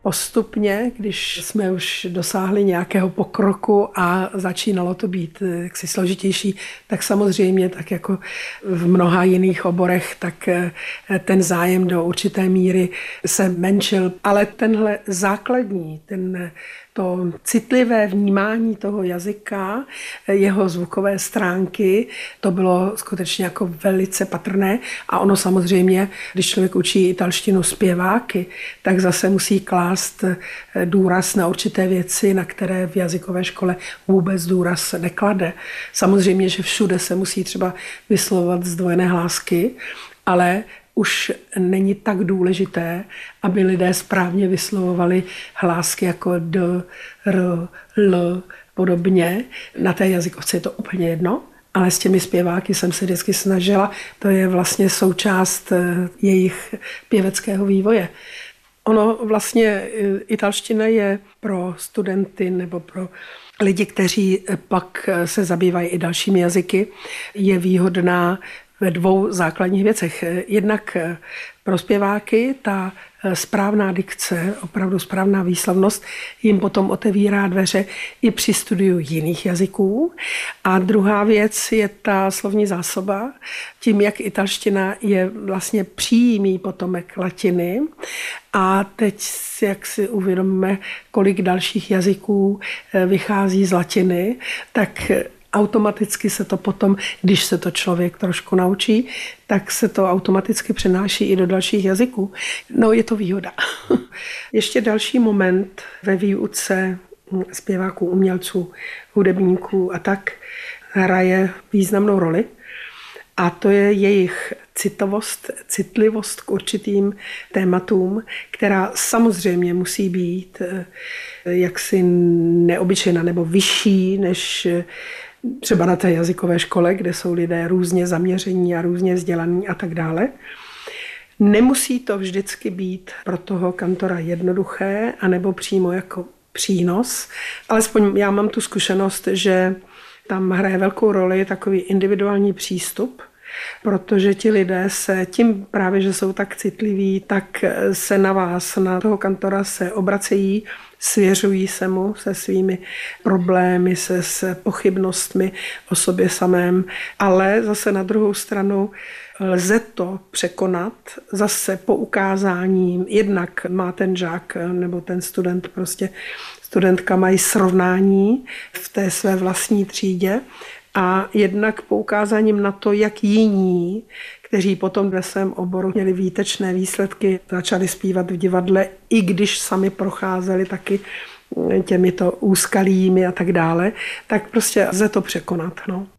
postupně, když jsme už dosáhli nějakého pokroku a začínalo to být jaksi složitější, tak samozřejmě, tak jako v mnoha jiných oborech, tak ten zájem do určité míry se menšil. Ale tenhle základní, to citlivé vnímání toho jazyka, jeho zvukové stránky, to bylo skutečně jako velice patrné. A ono samozřejmě, když člověk učí italštinu zpěváky, tak zase musí klást důraz na určité věci, na které v jazykové škole vůbec důraz neklade. Samozřejmě, že všude se musí třeba vyslovovat zdvojené hlásky, ale už není tak důležité, aby lidé správně vyslovovali hlásky jako d, r, l, podobně. Na té jazykovce je to úplně jedno, ale s těmi zpěváky jsem se vždycky snažila. To je vlastně součást jejich pěveckého vývoje. Ono vlastně italština je pro studenty nebo pro lidi, kteří pak se zabývají i dalšími jazyky, je výhodná ve dvou základních věcech. Jednak pro zpěváky ta správná dikce, opravdu správná výslovnost jim potom otevírá dveře i při studiu jiných jazyků. A druhá věc je ta slovní zásoba. Tím, jak italština je vlastně přímý potomek latiny a teď, jak si uvědomíme, kolik dalších jazyků vychází z latiny, tak automaticky se to potom, když se to člověk trošku naučí, tak se to automaticky přenáší i do dalších jazyků. No, je to výhoda. Ještě další moment ve výuce zpěváků, umělců, hudebníků a tak hraje významnou roli. A to je jejich citlivost k určitým tématům, která samozřejmě musí být jaksi neobyčejná nebo vyšší než třeba na té jazykové škole, kde jsou lidé různě zaměření a různě vzdělaní a tak dále. Nemusí to vždycky být pro toho kantora jednoduché, anebo přímo jako přínos. Alespoň já mám tu zkušenost, že tam hraje velkou roli takový individuální přístup, protože ti lidé se tím právě, že jsou tak citliví, tak se na vás, na toho kantora se obracejí, svěřují se mu se svými problémy, s pochybnostmi o sobě samém, ale zase na druhou stranu lze to překonat zase poukázáním. Jednak má ten žák nebo ten student, prostě studentka mají srovnání v té své vlastní třídě a jednak poukázáním na to, jak jiní, kteří potom ve svém oboru měli výtečné výsledky, začali zpívat v divadle, i když sami procházeli taky těmito úskalími a tak dále, tak prostě lze to překonat. No.